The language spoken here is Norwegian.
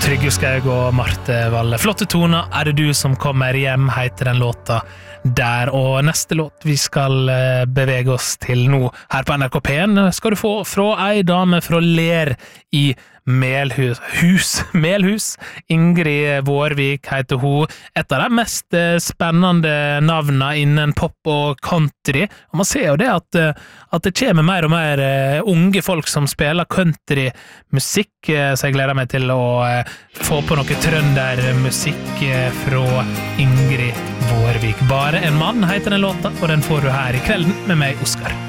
Trygve Skaug og Marte Valle. Flotte toner, er det du som kommer hjem, heter den låta der. Og neste låt vi skal bevege oss til nå her på NRK P1 skal du få fra ei dame fra Ler i Melhus. Ingrid Vårvik heter hun. Et av de mest spennende navnene innen pop og country. Og man ser jo det at det kommer mer og mer unge folk som spiller countrymusikk, så jeg gleder meg til å få på noe trøndermusikk fra Ingrid Vårvik. Bare en mann heter den låta, og den får du her i kvelden med meg, Oskar.